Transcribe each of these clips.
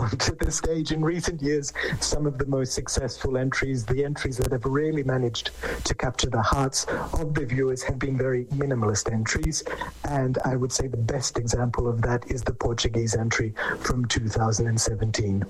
onto the stage. In recent years, some of the most successful entries, the entries that have really managed to capture the hearts of the viewers, have been very minimalist entries. And I would say the best example of that is the Portuguese entry from 2017.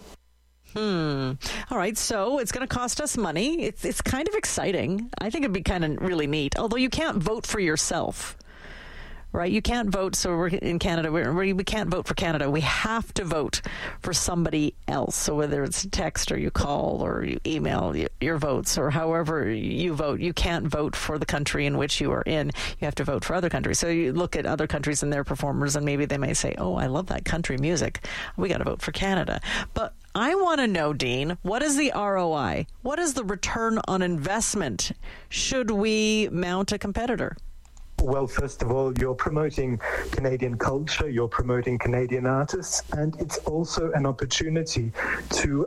All right, so it's going to cost us money. It's kind of exciting. I think it'd be kind of really neat, although you can't vote for yourself. Right, you can't vote. So we're in Canada. We can't vote for Canada. We have to vote for somebody else. So whether it's text or you call or you email your votes or however you vote, you can't vote for the country in which you are in. You have to vote for other countries. So you look at other countries and their performers, and maybe they may say, "Oh, I love that country music. We got to vote for Canada." But I want to know, Dean, what is the ROI? What is the return on investment? Should we mount a competitor? Well, first of all, you're promoting Canadian culture, you're promoting Canadian artists, and it's also an opportunity to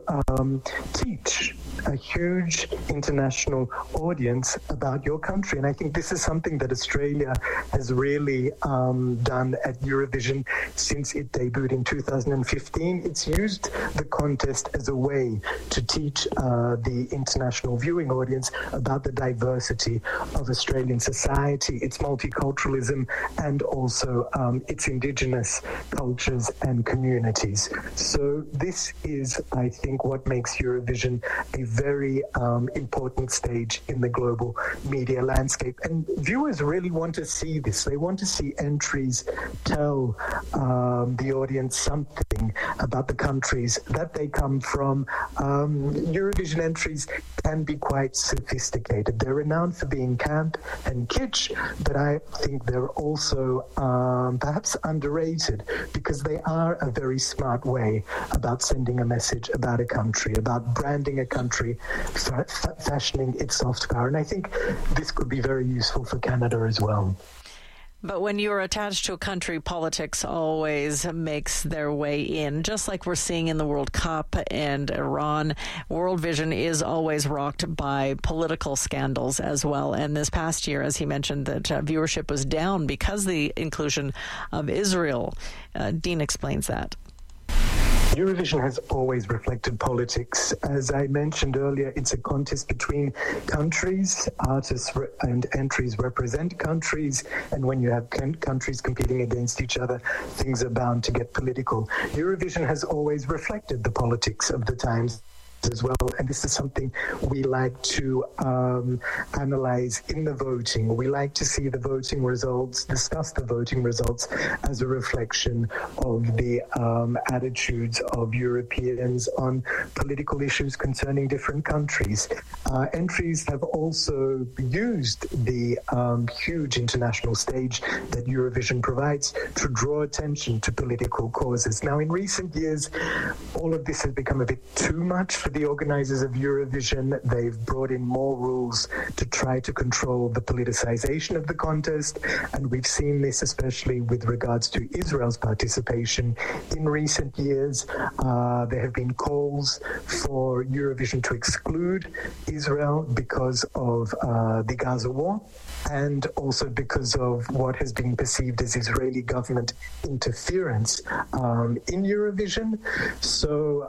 teach a huge international audience about your country. And I think this is something that Australia has really done at Eurovision since it debuted in 2015. It's used the contest as a way to teach the international viewing audience about the diversity of Australian society, its multiculturalism, and also its Indigenous cultures and communities. So this is, I think, what makes Eurovision a very important stage in the global media landscape. And viewers really want to see this. They want to see entries tell the audience something about the countries that they come from. Eurovision entries can be quite sophisticated. They're renowned for being camp and kitsch, but I think they're also perhaps underrated because they are a very smart way about sending a message about a country, about branding a country, fashioning its soft power. And I think this could be very useful for Canada as well. But when you're attached to a country, politics always makes their way in. Just like we're seeing in the World Cup and Iran, World Vision is always rocked by political scandals as well. And this past year, as he mentioned, that viewership was down because of the inclusion of Israel. Dean explains that. Eurovision has always reflected politics. As I mentioned earlier, it's a contest between countries. Artists and entries represent countries, and when you have countries competing against each other, things are bound to get political. Eurovision has always reflected the politics of the times as well, and this is something we like to analyze in the voting. We like to see the voting results, discuss the voting results as a reflection of the attitudes of Europeans on political issues concerning different countries. Entries have also used the huge international stage that Eurovision provides to draw attention to political causes. Now, in recent years, all of this has become a bit too much for the organizers of Eurovision. They've brought in more rules to try to control the politicization of the contest, and we've seen this especially with regards to Israel's participation. In recent years, there have been calls for Eurovision to exclude Israel because of the Gaza war, and also because of what has been perceived as Israeli government interference in Eurovision. So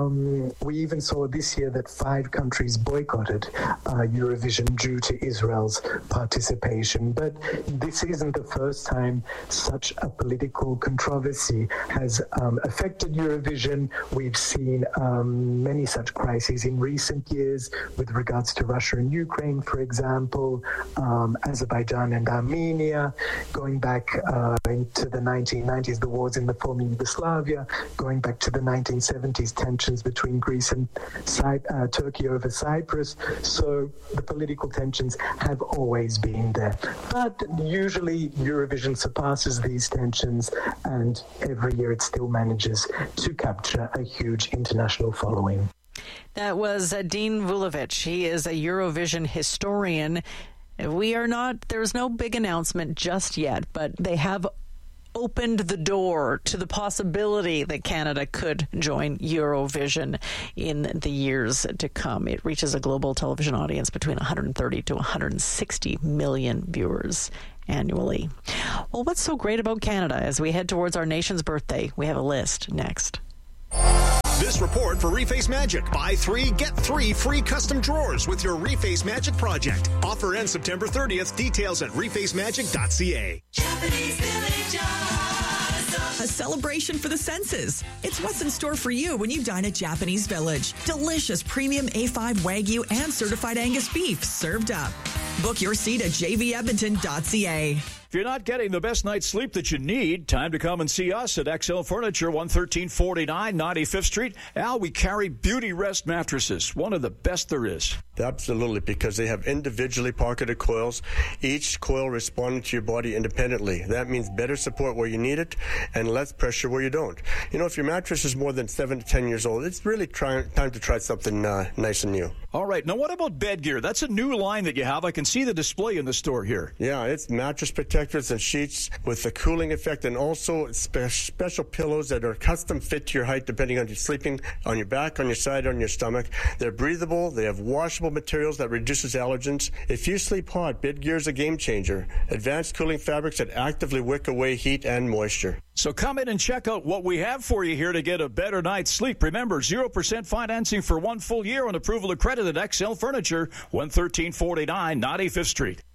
we even saw this year that 5 countries boycotted Eurovision due to Israel's participation. But this isn't the first time such a political controversy has affected Eurovision. We've seen many such crises in recent years with regards to Russia and Ukraine, for example, Azerbaijan and Armenia, going back into the 1990s, the wars in the former Yugoslavia, going back to the 1970s, tensions between Greece and Turkey over Cyprus. So the political tensions have always been there. But usually Eurovision surpasses these tensions, and every year it still manages to capture a huge international following. That was Dean Vulovic. He is a Eurovision historian. There's no big announcement just yet, but they have opened the door to the possibility that Canada could join Eurovision in the years to come. It reaches a global television audience between 130 to 160 million viewers annually. Well, what's so great about Canada? As we head towards our nation's birthday, we have a list next. This Status report for Reface Magic. Buy 3, get 3 free custom drawers with your Reface Magic project. Offer ends September 30th. Details at refacemagic.ca. Japanese Village. A celebration for the senses. It's what's in store for you when you dine at Japanese Village. Delicious premium A5 Wagyu and certified Angus beef served up. Book your seat at jvedmonton.ca. If you're not getting the best night's sleep that you need, time to come and see us at XL Furniture, 11349 95th Street. Al, we carry Beauty Rest mattresses, one of the best there is. Absolutely, because they have individually pocketed coils, each coil responding to your body independently. That means better support where you need it and less pressure where you don't. You know, if your mattress is more than 7 to 10 years old, it's really time to try something nice and new. All right. Now, what about bed gear? That's a new line that you have. I can see the display in the store here. Yeah, it's mattress protectors and sheets with the cooling effect, and also special pillows that are custom fit to your height depending on your sleeping on your back, on your side, on your stomach. They're breathable. They have washable materials that reduces allergens. If you sleep hot, bed gear is a game changer. Advanced cooling fabrics that actively wick away heat and moisture. So come in and check out what we have for you here to get a better night's sleep. Remember, 0% financing for 1 full year on approval of credit at XL Furniture, 11349 95th Street.